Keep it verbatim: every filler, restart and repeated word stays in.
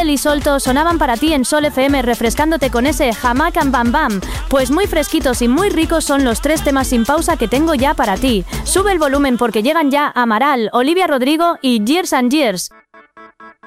y Solto sonaban para ti en Sol F M, refrescándote con ese Jamaican Bam Bam. Pues muy fresquitos y muy ricos son los tres temas sin pausa que tengo ya para ti. Sube el volumen porque llegan ya Amaral, Olivia Rodrigo y Years and Years.